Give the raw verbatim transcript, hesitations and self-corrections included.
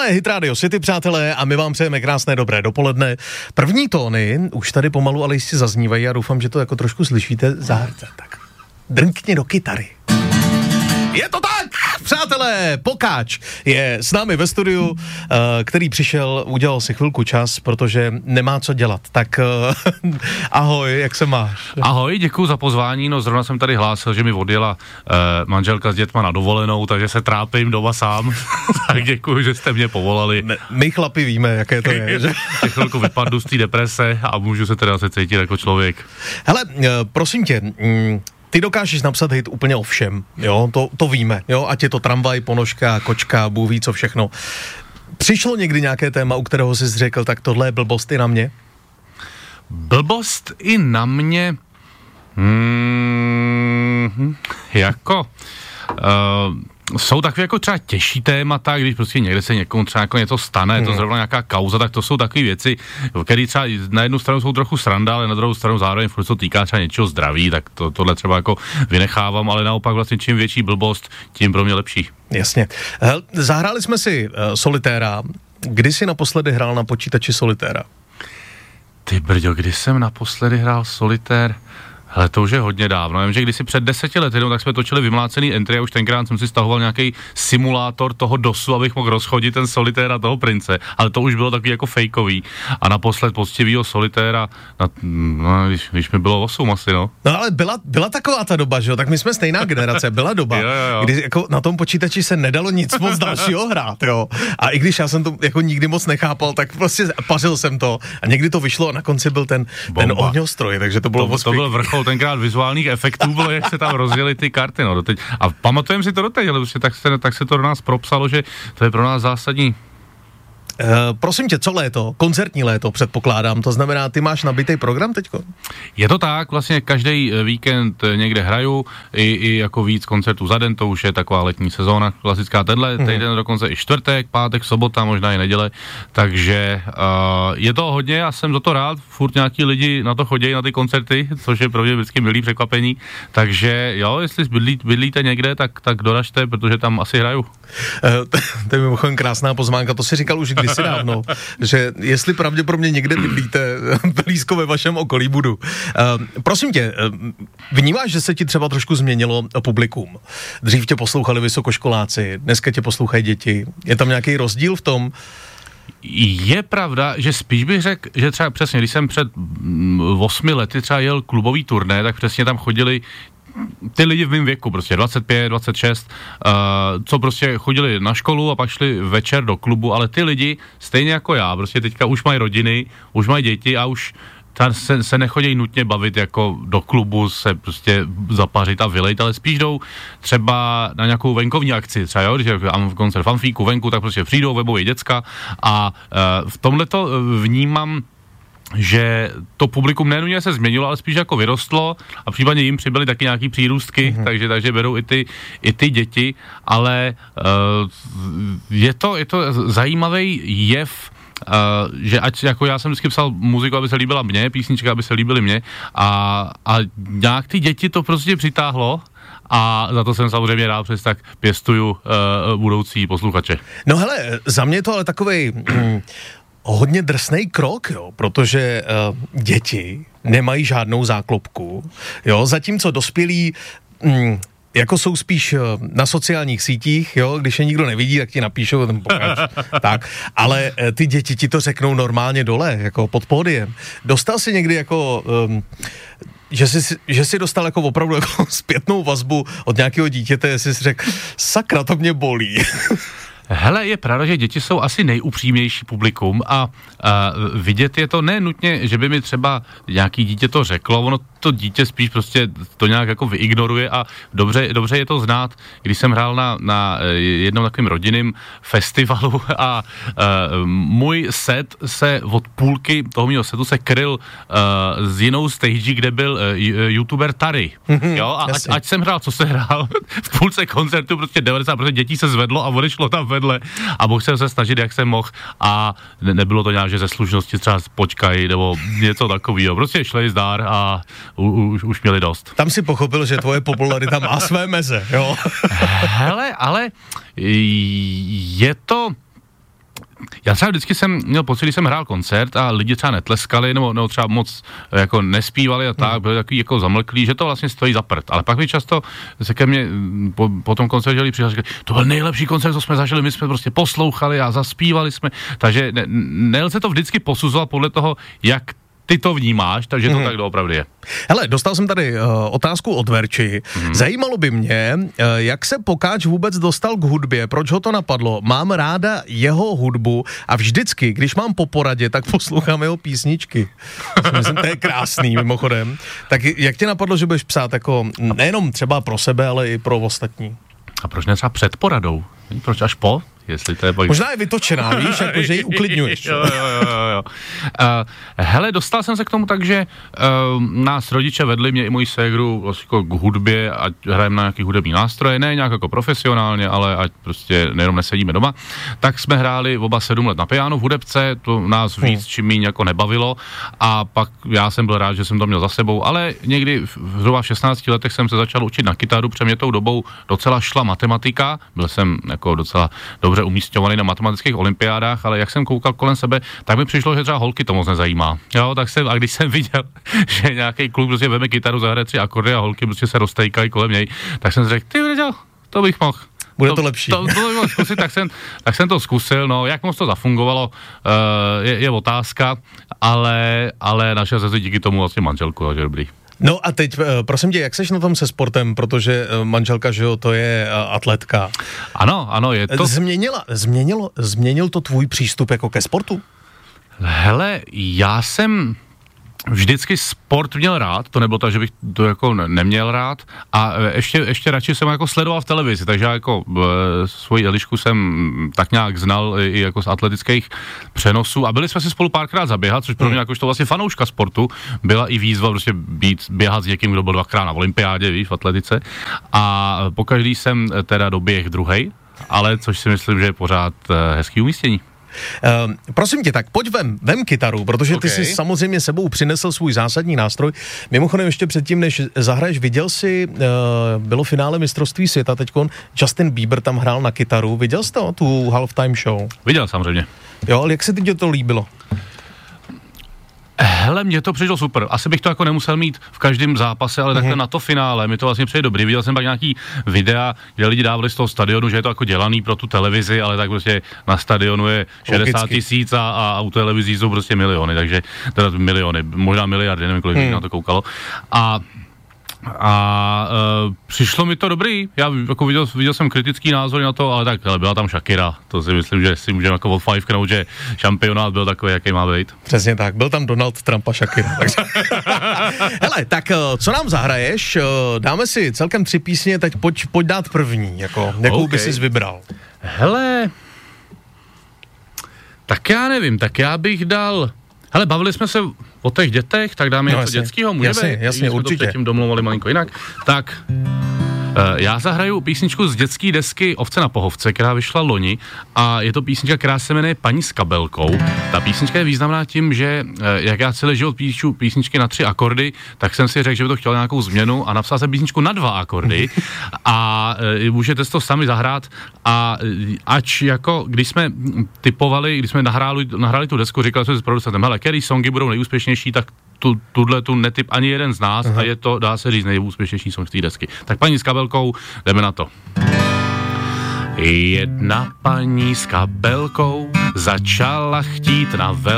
Tohle je Hit Radio City, přátelé, a my vám přejeme krásné dobré dopoledne. První tóny už tady pomalu, ale jistě zaznívají a doufám, že to jako trošku slyšíte. Zahrce, tak drnkni do kytary. Je to tak, přátelé, Pokáč je s námi ve studiu, který přišel, udělal si chvilku čas, protože nemá co dělat. Tak ahoj, jak se máš? Ahoj, děkuji za pozvání, no zrovna jsem tady hlásil, že mi odjela eh, manželka s dětma na dovolenou, takže se trápím doma sám, tak děkuji, že jste mě povolali. Ne, my chlapi víme, jaké to je, že? Chvilku vypadnu z té deprese a můžu se teda zase cítit jako člověk. Hele, prosím tě, mm, ty dokážeš napsat hit úplně o všem, jo, to, to víme, jo, ať je to tramvaj, ponožka, kočka, Bůh ví co všechno. Přišlo někdy nějaké téma, u kterého jsi řekl, tak tohle je blbost i na mě? Blbost i na mě? Hmm, jako... Uh, jsou takové jako třeba těžší témata, když prostě někde se někomu třeba jako něco stane, hmm. to zrovna nějaká kauza, tak to jsou takové věci, které třeba na jednu stranu jsou trochu sranda, ale na druhou stranu zároveň furt co týká třeba něčeho zdraví, tak to, tohle třeba jako vynechávám, ale naopak vlastně čím větší blbost, tím pro mě lepší. Jasně. Hel, zahráli jsme si uh, Solitéra. Kdy jsi naposledy hrál na počítači Solitéra? Ty brďo, kdy jsem naposledy hrál Solitér? Hele, to už je hodně dávno. Já vím, že když si před deseti lety, no, tak jsme točili vymlácený entry a už tenkrát jsem si stahoval nějaký simulátor toho dosu, abych mohl rozchodit ten Solitéra toho prince, ale to už bylo takový jako fejkový. A naposled poctivýho Solitéra, na, no, když, když mi bylo osm asi, no. No ale byla, byla taková ta doba, že jo, tak my jsme stejná generace, byla doba, jo, jo, jo. kdy jako na tom počítači se nedalo nic moc dalšího hrát, jo. A i když já jsem to jako nikdy moc nechápal, tak prostě pařil jsem to a někdy to vyšlo a na konci byl ten, ten ohňostroj, takže to bylo to, to byl vrchol tenkrát vizuálních efektů bylo, jak se tam rozdělily ty karty, no, doteď. A pamatujeme si to doteď, ale prostě tak se, tak se to do nás propsalo, že to je pro nás zásadní. Uh, prosím tě, co léto? Koncertní léto, předpokládám, to znamená, ty máš nabitý program teďko? Je to tak, vlastně každý víkend někde hraju, i, i jako víc koncertů za den, to už je taková letní sezóna, klasická tenhle, hmm. týden dokonce i čtvrtek, pátek, sobota, možná i neděle, takže uh, je to hodně a jsem za to rád, furt nějaký lidi na to chodí, na ty koncerty, což je pro mě vždycky milý překvapení, takže jo, jestli bydlí, bydlíte někde, tak, tak doražte, protože tam asi hraju. Uh, to je mimochodem krásná pozvánka, to si říkal už kdysi dávno, že jestli pravděpodobně někde bydlíte blízko ve vašem okolí, budu. Uh, prosím tě, vnímáš, že se ti třeba trošku změnilo publikum? Dřív tě poslouchali vysokoškoláci, dneska tě poslouchají děti. Je tam nějaký rozdíl v tom? Je pravda, že spíš bych řekl, že třeba přesně, když jsem před osmi lety třeba jel klubový turné, tak přesně tam chodili ty lidi v mém věku, prostě dvacet pět, dvacet šest, uh, co prostě chodili na školu a pak šli večer do klubu, ale ty lidi, stejně jako já, prostě teďka už mají rodiny, už mají děti a už se, se nechodí nutně bavit jako do klubu, se prostě zapařit a vylejt, ale spíš jdou třeba na nějakou venkovní akci, třeba jo, když je koncert v amfíku venku, tak prostě přijdou, weboví děcka a uh, v tomhleto vnímám, že to publikum nenutně se změnilo, ale spíš jako vyrostlo a případně jim přibyly taky nějaký přírůstky, mm-hmm. takže, takže berou i ty, i ty děti, ale uh, je to, je to zajímavý jev, uh, že ať jako já jsem vždycky psal muziku, aby se líbila mně, písničky, aby se líbily mně a, a nějak ty děti to prostě přitáhlo a za to jsem samozřejmě rád, přes tak pěstuju uh, budoucí posluchače. No hele, za mě to ale takovej... Mm, hodně drsnej krok, jo, protože uh, děti nemají žádnou záklopku, jo, zatímco dospělí mm, jako jsou spíš uh, na sociálních sítích, jo, když je nikdo nevidí, tak ti napíšou ten pokač, tak, ale uh, ty děti ti to řeknou normálně dole, jako pod pódiem. Dostal jsi někdy jako... Um, Že jsi, že jsi dostal jako opravdu jako zpětnou vazbu od nějakého dítěte, jestli jsi řekl, sakra, to mě bolí. Hele, je pravda, že děti jsou asi nejupřímnější publikum a, a vidět je to ne nutně, že by mi třeba nějaký dítě to řeklo, ono to dítě spíš prostě to nějak jako vyignoruje a dobře, dobře je to znát. Když jsem hrál na, na jednom takovým rodinným festivalu a, a můj set se od půlky toho mého setu se kryl a, s jinou stage, kde byl a, youtuber Tary. Jo, a ať, ať jsem hrál, co se hrál, v půlce koncertu prostě devadesát procent dětí se zvedlo a odešlo tam vedle a mohl jsem se snažit, jak jsem mohl a ne, nebylo to nějak, že ze slušnosti třeba počkají nebo něco takového. Prostě šli zdár a u, už, už měli dost. Tam si pochopil, že tvoje popularita má své meze, jo? Hele, ale je to... Já třeba vždycky jsem měl pocit, když jsem hrál koncert a lidi třeba netleskali, nebo, nebo třeba moc jako nespívali a tak, hmm. byli takový jako zamlklí, že to vlastně stojí za prd. Ale pak mi často se ke mně po, po tom koncertě lidi přišli, to byl nejlepší koncert, co jsme zažili, my jsme prostě poslouchali a zaspívali jsme. Takže ne, nelze to vždycky posuzovat podle toho, jak ty to vnímáš, takže to hmm. tak doopravdy je. Hele, dostal jsem tady uh, otázku od Verči. Hmm. Zajímalo by mě, uh, jak se Pokáč vůbec dostal k hudbě, proč ho to napadlo. Mám ráda jeho hudbu a vždycky, když mám po poradě, tak poslouchám jeho písničky. Myslím, to je krásný, mimochodem. Tak jak tě napadlo, že budeš psát jako nejenom třeba pro sebe, ale i pro ostatní? A proč ne třeba před poradou? Proč až po? Jestli to je boj... Možná je vytočená, víš, jako, že ji uklidňuješ. jo, jo, jo, jo. Uh, hele, dostal jsem se k tomu tak, že uh, nás rodiče vedli, mě i moji ségru vlastně k hudbě, ať hrajeme na nějaký hudební nástroje, ne nějak jako profesionálně, ale ať prostě nejenom nesedíme doma. Tak jsme hráli oba sedm let na piano v hudebce, to nás víc hmm. čím míň jako nebavilo a pak já jsem byl rád, že jsem to měl za sebou, ale někdy v zhruba v šestnácti letech jsem se začal učit na kytaru, protože mě tou dobou docela šla matematika, byl jsem jako docela dobře umísťovaný na matematických olympiádách, ale jak jsem koukal kolem sebe, tak mi přišlo, že třeba holky to moc nezajímá. Jo, tak jsem, a když jsem viděl, že nějaký kluk prostě veme kytaru, zahraje tři akordy a holky prostě se roztejkají kolem něj, tak jsem si řekl, ty věděl, to bych mohl. Bude to, to lepší. To, to, to bych mohl zkusit, tak jsem, tak jsem to zkusil, no, jak moc to zafungovalo, uh, je, je otázka, ale, ale našel jsem si díky tomu vlastně manželku, takže dobrý. No a teď, prosím tě, jak seš na tom se sportem, protože manželka, že jo, to je atletka. Ano, ano, je to... Změnila, změnilo, změnil to tvůj přístup jako ke sportu? Hele, já jsem vždycky sport měl rád, to nebylo tak, že bych to jako neměl rád a ještě, ještě radši jsem jako sledoval v televizi, takže jako e, svoji Elišku jsem tak nějak znal i jako z atletických přenosů a byli jsme si spolu párkrát zaběhat, což pro mě jakož to vlastně fanouška sportu byla i výzva prostě být, běhat s někým, kdo byl dvakrát na olympiádě, víš, v atletice a pokaždý jsem teda doběh druhej, ale což si myslím, že je pořád e, hezký umístění. Uh, prosím tě, tak pojď vem, vem kytaru, protože ty okay. jsi samozřejmě sebou přinesl svůj zásadní nástroj. Mimochodem ještě předtím, než zahraješ, viděl jsi, uh, bylo finále mistrovství světa teďkon, Justin Bieber tam hrál na kytaru, viděl jsi to, tu halftime show? Viděl samozřejmě. Jo, ale jak se ti to líbilo? Hele, mně to přišlo super. Asi bych to jako nemusel mít v každém zápase, ale mm-hmm. takhle na to finále mi to vlastně přijde dobrý. Viděl jsem pak nějaký videa, kde lidi dávali z toho stadionu, že je to jako dělaný pro tu televizi, ale tak prostě na stadionu je šedesát tisíc a, a u televizí jsou prostě miliony, takže teda miliony, možná miliardy, nevím, kolik mm. na to koukalo. A A uh, přišlo mi to dobrý, já jako viděl, viděl jsem kritický názory na to, ale tak, ale byla tam Shakira, to si myslím, že si můžeme jako odfajfknout, že šampionát byl takový, jaký má být. Přesně tak, byl tam Donald Trump a Shakira. Takže... Hele, tak co nám zahraješ, dáme si celkem tři písně, teď pojď, pojď dát první, jako, jakou okay. by jsi vybral? Hele, tak já nevím, tak já bych dal... Hele, bavili jsme se o těch dětech, tak dáme no, něco dětského, můžeme? Jasně, jasně, jsme určitě. to předtím domluvali malinko jinak. Tak, uh, já zahraju písničku z dětské desky Ovce na pohovce, která vyšla loni a je to písnička, která se jmenuje Paní s kabelkou. Ta písnička je významná tím, že uh, jak já celý život píšu písničky na tři akordy, tak jsem si řekl, že by to chtěl nějakou změnu a napsal jsem písničku na dva akordy a uh, můžete to sami zahrát a uh, ač jako, když jsme typovali, když jsme nahráli, nahráli tu desku, říkali jsme s producentem, hele, který songy budou nejúspěšnější, tak tu, tuhle tu netyp ani jeden z nás Aha. a je to, dá se říct, nejúspěšnější song z té desky. Tak paní s kabelkou, jdeme na to. Jedna paní s kabelkou začala chtít na vel